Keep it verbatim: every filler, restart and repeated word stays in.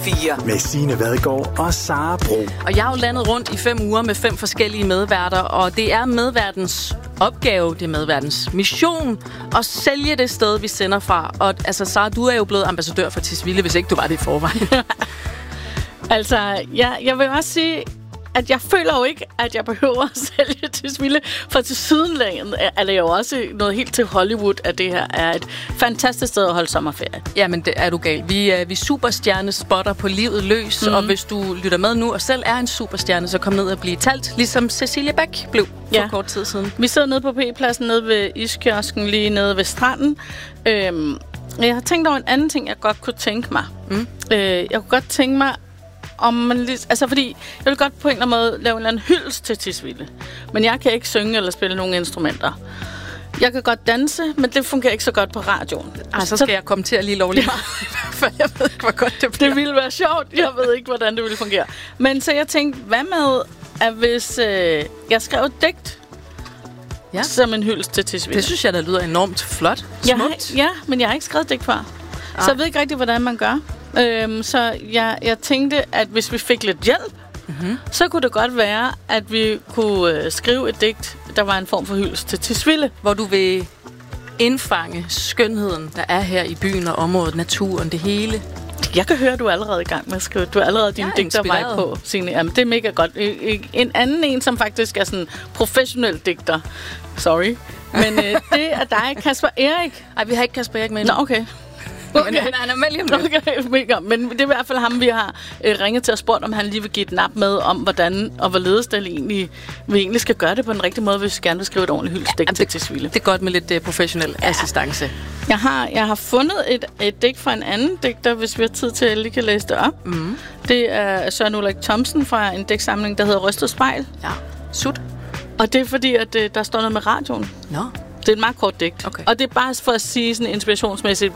fire med Signe Vadgaard og Sara Bro. Og jeg har jo landet rundt i fem uger med fem forskellige medværter, og det er medværtens opgave, det er medværtens mission at sælge det sted, vi sender fra. Og altså, Sara, du er jo blevet ambassadør for Tisvilde, hvis ikke du var det i forvejen. altså, jeg, jeg vil også sige, at jeg føler jo ikke, at jeg behøver at sælge Tisvilde, for til sydenlandet er det jo også noget helt til Hollywood, at det her er et fantastisk sted at holde sommerferie. Jamen, det er du gal. Vi er vi superstjernespotter på livet løs, mm. og hvis du lytter med nu og selv er en superstjerne, så kom ned og blive talt, ligesom Cecilie Bæk blev for ja. kort tid siden. Vi sidder nede på P-pladsen nede ved iskiosken, lige nede ved stranden. Øhm, jeg har tænkt over en anden ting, jeg godt kunne tænke mig. Mm. Øh, jeg kunne godt tænke mig, om man lige, altså fordi, jeg vil godt på en eller anden måde lave en eller anden hyldest til Tisvilde. Men jeg kan ikke synge eller spille nogen instrumenter. Jeg kan godt danse, men det fungerer ikke så godt på radioen. Ej, så skal så jeg komme til at lige lovligt meget. For jeg ved ikke, hvor godt det bliver. Det ville være sjovt. Jeg ved ikke, hvordan det ville fungere. Men så jeg tænkte, hvad med, at hvis øh, jeg skrev et digt, ja. som en hyldest til Tisvilde? Det synes jeg, der lyder enormt flot. Smukt. Har, ja, men jeg har ikke skrevet digt før. Ej. Så jeg ved ikke rigtig, hvordan man gør. Øhm, så jeg, jeg tænkte, at hvis vi fik lidt hjælp, mm-hmm. så kunne det godt være, at vi kunne øh, skrive et digt, der var en form for hyldest til Tisvilde. Hvor du vil indfange skønheden, der er her i byen og området, naturen, det hele. Jeg kan høre, at du er allerede i gang med at skrive. Du er allerede din digtervej på, Signe. Jamen, det er mega godt. En anden en, som faktisk er sådan professionel digter. Sorry. Men øh, det er dig, Kasper Erik. Nej, vi har ikke Kasper Erik med. Nå, okay. Okay. Men han er med lige om det. Okay, mega. Men det er i hvert fald ham, vi har øh, ringet til og spurgt, om han lige vil give et nap med, om hvordan og hvorledes det egentlig, vi egentlig skal gøre det på den rigtige måde, hvis vi gerne vil skrive et ordentligt hyldestdigt ja, til Tisvilde. Det er godt med lidt uh, professionel ja. assistance. Jeg har, jeg har fundet et, et digt fra en anden digter, hvis vi har tid til, at jeg lige kan læse det op. Mm. Det er Søren Ulrik Thomsen fra en digtsamling, der hedder Rystet Spejl. Ja, sut. Og det er fordi, at uh, der står noget med radioen. Nå. Det er et meget kort digt. Okay. Og det er bare for at sige sådan inspirationsmæssigt,